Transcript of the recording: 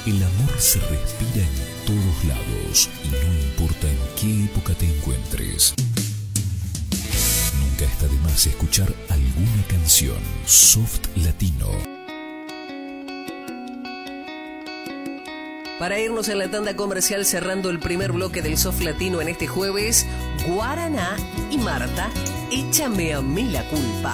El amor se respira en todos lados y no importa en qué época te encuentres. Nunca está de más escuchar alguna canción soft latino. Para irnos en la tanda comercial cerrando el primer bloque del soft latino en este jueves, Guaraná y Marta, échame a mí la culpa.